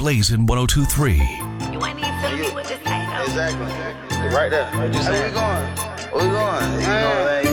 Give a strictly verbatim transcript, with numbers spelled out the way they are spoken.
Blazing one oh two point three. You ain't even telling me what to say, though. Exactly. Right there. Right there. Hey, where we going? Where we going? You know,